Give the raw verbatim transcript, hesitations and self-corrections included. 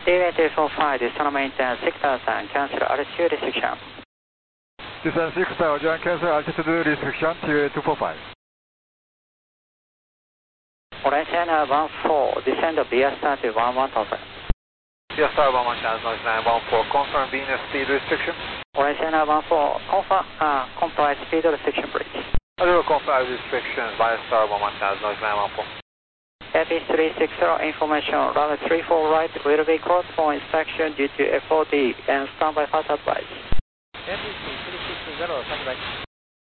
D A two four five, descend maintain six thousand, cancel altitude restriction. Descend six thousand, cancel altitude restriction, T A two four five. Orange China one four, descend via start to one one confirm. Via star one one channel noise nine one four, confirm Venus speed restriction. Orange China one four, confirm, uh, comply speed restriction please. I will confirm restrictions via star one one channel noise nine one four. F E three six zero, information, runway three four right will be closed for inspection due to F O D and standby fast advice. F E three six zero, standby.